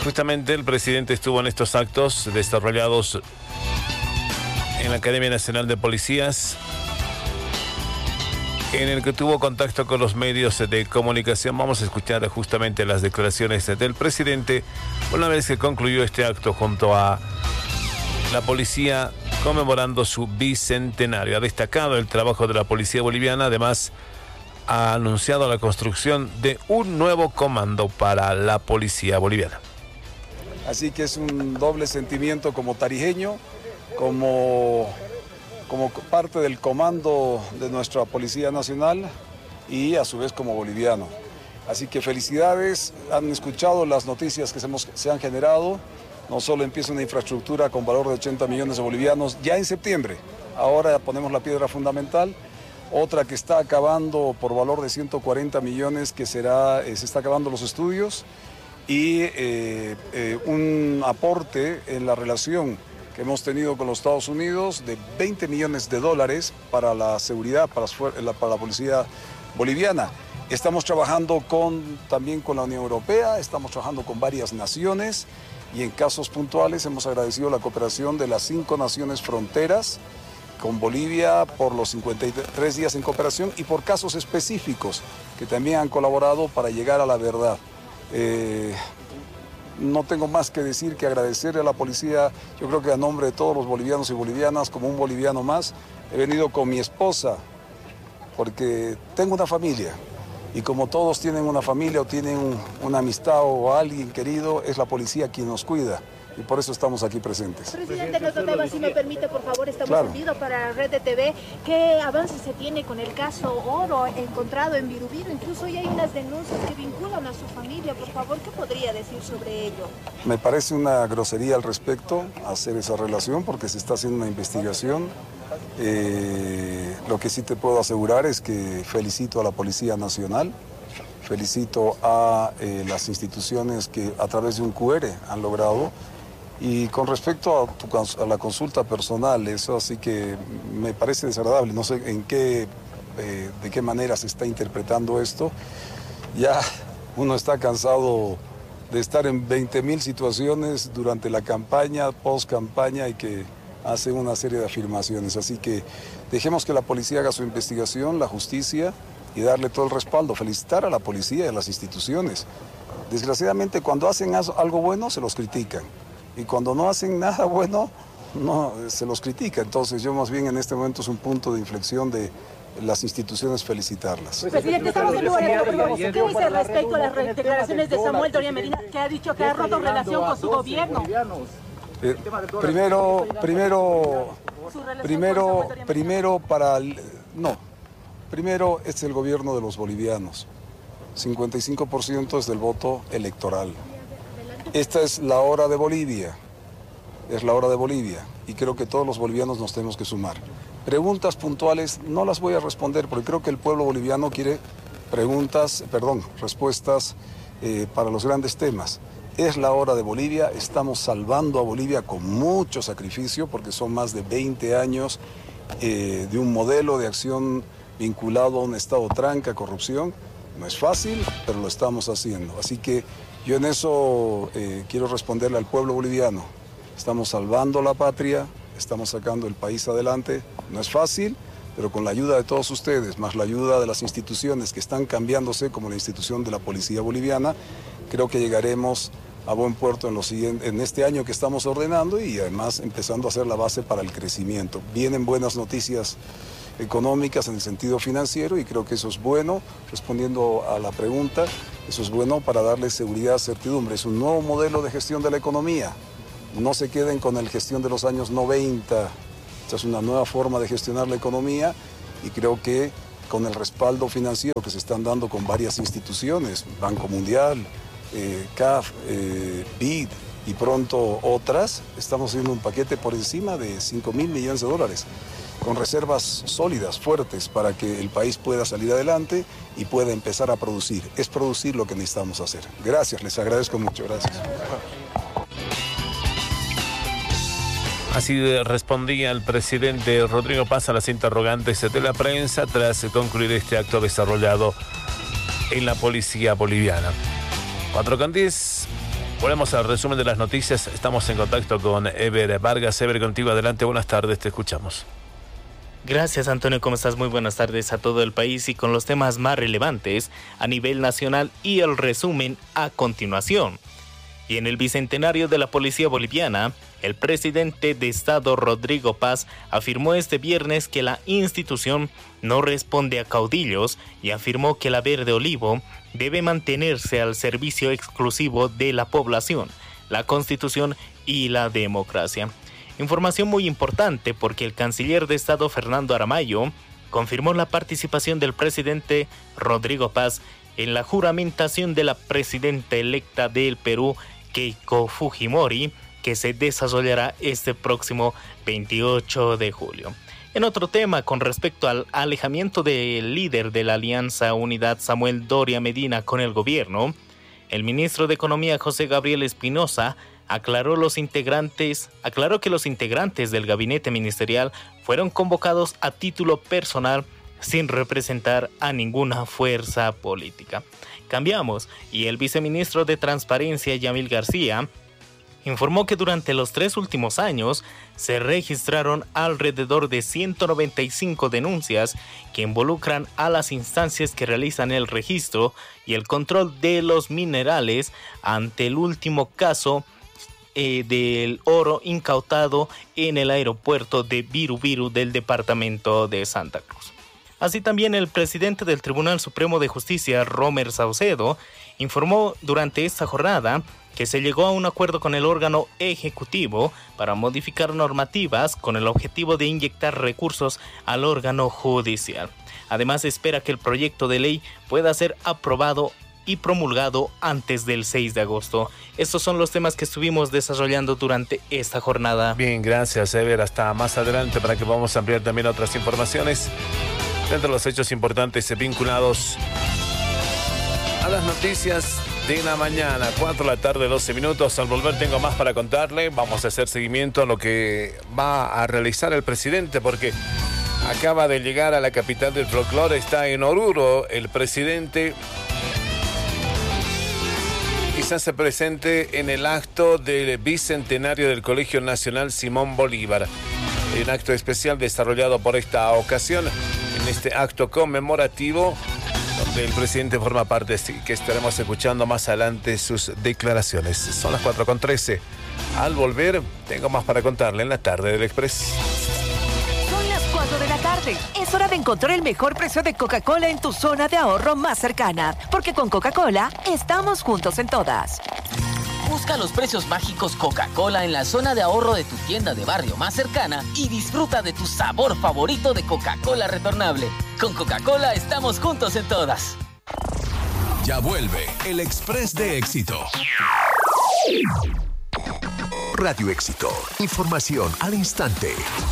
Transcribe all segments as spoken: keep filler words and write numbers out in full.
Justamente el presidente estuvo en estos actos desarrollados en la Academia Nacional de Policías, en el que tuvo contacto con los medios de comunicación. Vamos a escuchar justamente las declaraciones del presidente una vez que concluyó este acto junto a la policía conmemorando su bicentenario. Ha destacado el trabajo de la policía boliviana, además ha anunciado la construcción de un nuevo comando para la policía boliviana. Así que es un doble sentimiento como tarijeño, como, como parte del comando de nuestra Policía Nacional y a su vez como boliviano. Así que felicidades, han escuchado las noticias que se, hemos, se han generado. No solo empieza una infraestructura con valor de ochenta millones de bolivianos ya en septiembre, ahora ponemos la piedra fundamental. Otra que está acabando por valor de ciento cuarenta millones, que será, eh, se está acabando los estudios, y eh, eh, un aporte en la relación que hemos tenido con los Estados Unidos de veinte millones de dólares para la seguridad, para la, para la policía boliviana. Estamos trabajando con, también con la Unión Europea, estamos trabajando con varias naciones y en casos puntuales hemos agradecido la cooperación de las cinco naciones fronteras con Bolivia por los cincuenta y tres días en cooperación y por casos específicos que también han colaborado para llegar a la verdad. Eh, no tengo más que decir que agradecerle a la policía, yo creo que a nombre de todos los bolivianos y bolivianas, como un boliviano más, he venido con mi esposa, porque tengo una familia, y como todos tienen una familia o tienen un, una amistad o alguien querido, es la policía quien nos cuida. Y por eso estamos aquí presentes. Presidente Nototeva, si me permite, por favor, estamos claro. en vivo para Red de T V. ¿Qué avance se tiene con el caso Oro encontrado en Virubiru? Incluso hoy hay unas denuncias que vinculan a su familia. Por favor, ¿qué podría decir sobre ello? Me parece una grosería al respecto hacer esa relación porque se está haciendo una investigación. Eh, lo que sí te puedo asegurar es que felicito a la Policía Nacional, felicito a eh, las instituciones que a través de un Q R han logrado. Y con respecto a, tu, a la consulta personal, eso así que me parece desagradable, no sé en qué, eh, de qué manera se está interpretando esto. Ya uno está cansado de estar en veinte mil situaciones durante la campaña, post campaña, y que hace una serie de afirmaciones. Así que dejemos que la policía haga su investigación, la justicia, y darle todo el respaldo. Felicitar a la policía y a las instituciones. Desgraciadamente, cuando hacen algo bueno, se los critican. Y cuando no hacen nada bueno, no se los critica. Entonces yo más bien en este momento es un punto de inflexión de las instituciones felicitarlas. Presidente, estamos en lugar de... ¿Qué dice respecto a las declaraciones de Samuel Doria Medina, que ha dicho que ha roto relación con su gobierno? Eh, primero, primero, primero, primero para... El, no, primero es el gobierno de los bolivianos. cincuenta y cinco por ciento es del voto electoral. Esta es la hora de Bolivia, es la hora de Bolivia y creo que todos los bolivianos nos tenemos que sumar. Preguntas puntuales no las voy a responder porque creo que el pueblo boliviano quiere preguntas, perdón, respuestas eh, para los grandes temas. Es la hora de Bolivia, estamos salvando a Bolivia con mucho sacrificio porque son más de veinte años eh, de un modelo de acción vinculado a un estado tranca, corrupción. No es fácil, pero lo estamos haciendo. Así que yo en eso eh, quiero responderle al pueblo boliviano. Estamos salvando la patria, estamos sacando el país adelante. No es fácil, pero con la ayuda de todos ustedes, más la ayuda de las instituciones que están cambiándose, como la institución de la Policía Boliviana, creo que llegaremos a buen puerto en, los siguientes, en este año que estamos ordenando y además empezando a hacer la base para el crecimiento. Vienen buenas noticias económicas en el sentido financiero y creo que eso es bueno, respondiendo a la pregunta, eso es bueno para darle seguridad, certidumbre. Es un nuevo modelo de gestión de la economía. No se queden con la gestión de los años noventa. Esta es una nueva forma de gestionar la economía y creo que con el respaldo financiero que se están dando con varias instituciones, Banco Mundial, eh, C A F, eh, B I D y pronto otras, estamos haciendo un paquete por encima de cinco mil millones de dólares. Con reservas sólidas, fuertes, para que el país pueda salir adelante y pueda empezar a producir. Es producir lo que necesitamos hacer. Gracias, les agradezco mucho. Gracias. Así respondía el presidente Rodrigo Paz a las interrogantes de la prensa tras concluir este acto desarrollado en la policía boliviana. cuatro con diez. Volvemos al resumen de las noticias. Estamos en contacto con Ever Vargas. Ever, contigo adelante. Buenas tardes, te escuchamos. Gracias, Antonio. ¿Cómo estás? Muy buenas tardes a todo el país y con los temas más relevantes a nivel nacional y el resumen a continuación. Y en el bicentenario de la Policía Boliviana, el presidente de Estado Rodrigo Paz afirmó este viernes que la institución no responde a caudillos y afirmó que la Verde Olivo debe mantenerse al servicio exclusivo de la población, la Constitución y la democracia. Información muy importante porque el canciller de Estado Fernando Aramayo confirmó la participación del presidente Rodrigo Paz en la juramentación de la presidenta electa del Perú, Keiko Fujimori, que se desarrollará este próximo veintiocho de julio. En otro tema, con respecto al alejamiento del líder de la Alianza Unidad, Samuel Doria Medina, con el gobierno, el ministro de Economía, José Gabriel Espinosa, aclaró, los integrantes, aclaró que los integrantes del gabinete ministerial fueron convocados a título personal sin representar a ninguna fuerza política. Cambiamos, y el viceministro de Transparencia, Yamil García, informó que durante los tres últimos años se registraron alrededor de ciento noventa y cinco denuncias que involucran a las instancias que realizan el registro y el control de los minerales ante el último caso eh, del oro incautado en el aeropuerto de Viru del departamento de Santa Cruz. Así también el presidente del Tribunal Supremo de Justicia, Romer Saucedo, informó durante esta jornada que se llegó a un acuerdo con el órgano ejecutivo para modificar normativas con el objetivo de inyectar recursos al órgano judicial. Además, espera que el proyecto de ley pueda ser aprobado y promulgado antes del seis de agosto. Estos son los temas que estuvimos desarrollando durante esta jornada. Bien, gracias, Ever. Hasta más adelante para que podamos ampliar también otras informaciones. Entre los hechos importantes vinculados a las noticias de la mañana, cuatro de la tarde, doce minutos. Al volver tengo más para contarle. Vamos a hacer seguimiento a lo que va a realizar el presidente, porque acaba de llegar a la capital del folclore, está en Oruro el presidente. Quizás se presente en el acto del bicentenario del Colegio Nacional Simón Bolívar. Un acto especial desarrollado por esta ocasión, en este acto conmemorativo, donde el presidente forma parte, que estaremos escuchando más adelante sus declaraciones. Son las cuatro con trece. Al volver, tengo más para contarle en la tarde del Express. Son las cuatro de la tarde. Es hora de encontrar el mejor precio de Coca-Cola en tu zona de ahorro más cercana, porque con Coca-Cola estamos juntos en todas. Busca los precios mágicos Coca-Cola en la zona de ahorro de tu tienda de barrio más cercana y disfruta de tu sabor favorito de Coca-Cola retornable. Con Coca-Cola estamos juntos en todas. Ya vuelve el Express de Éxito. Radio Éxito. Información al instante.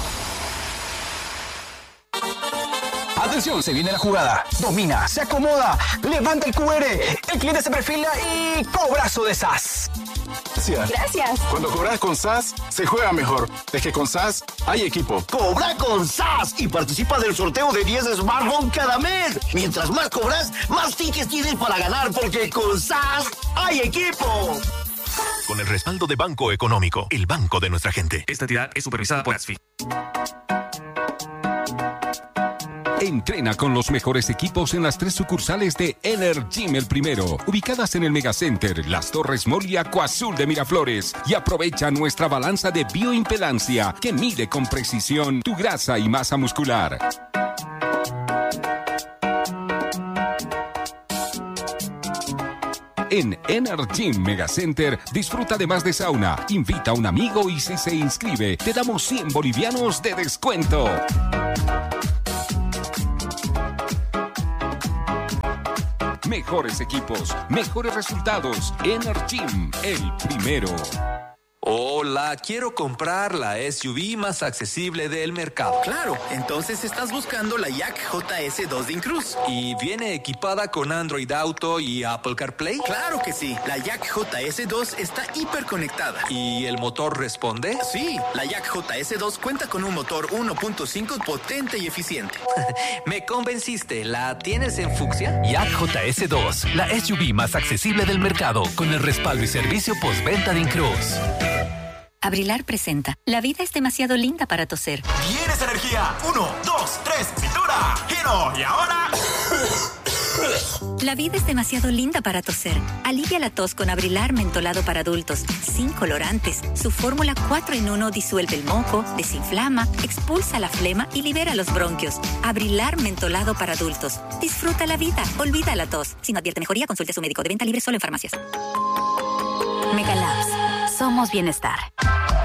Atención, se viene la jugada. Domina, se acomoda, levanta el Q R, el cliente se perfila y cobrazo de S A S. Gracias. Gracias. Cuando cobras con S A S, se juega mejor. Es que con S A S hay equipo. Cobra con S A S y participa del sorteo de diez smartphones cada mes. Mientras más cobras, más tickets tienes para ganar, porque con S A S hay equipo. Con el respaldo de Banco Económico, el banco de nuestra gente. Esta entidad es supervisada por ASFI. Entrena con los mejores equipos en las tres sucursales de Energym El Primero, ubicadas en el Megacenter, Las Torres Mall y Acuazul de Miraflores. Y aprovecha nuestra balanza de bioimpedancia que mide con precisión tu grasa y masa muscular. En Energym Megacenter disfruta de más de sauna, invita a un amigo y si se inscribe te damos cien bolivianos de descuento. Mejores equipos, mejores resultados. Energym El Primero. Hola, quiero comprar la S U V más accesible del mercado. Claro, entonces estás buscando la Yak J S dos de Incruz. ¿Y viene equipada con Android Auto y Apple CarPlay? Claro que sí, la Yak J S dos está hiperconectada. ¿Y el motor responde? Sí, la Yak J S dos cuenta con un motor uno punto cinco potente y eficiente. Me convenciste, ¿la tienes en fucsia? Yak J S dos, la S U V más accesible del mercado, con el respaldo y servicio postventa de Incruz. Abrilar presenta. La vida es demasiado linda para toser. ¿Tienes energía? Uno, dos, tres, cintura, giro y ahora... La vida es demasiado linda para toser. Alivia la tos con Abrilar mentolado para adultos, sin colorantes. Su fórmula cuatro en uno disuelve el moco, desinflama, expulsa la flema y libera los bronquios. Abrilar mentolado para adultos. Disfruta la vida, olvida la tos. Si no advierte mejoría, consulte a su médico. De venta libre solo en farmacias. Megalabs. Somos bienestar.